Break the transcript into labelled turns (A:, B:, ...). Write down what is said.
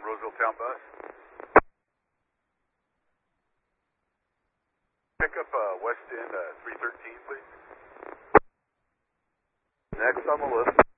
A: Roseville Town Bus. Pick up West End 313, please.
B: Next on the list.